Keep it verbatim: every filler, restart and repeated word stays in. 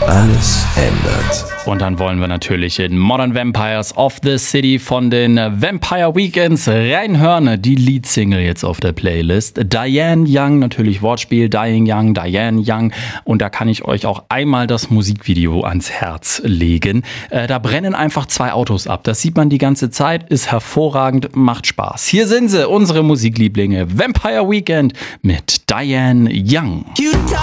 alles ändert. Und dann wollen wir natürlich in Modern Vampires of the City von den Vampire Weekends reinhören. Die Leadsingle jetzt auf der Playlist. Diane Young, natürlich Wortspiel, Dying Young, Diane Young. Und da kann ich euch auch einmal das Musikvideo ans Herz legen. Äh, da brennen einfach zwei Autos ab. Das sieht man die ganze Zeit, ist hervorragend, macht Spaß. Hier sind sie, unsere Musiklieblinge. Vampire Weekend mit Diane Young.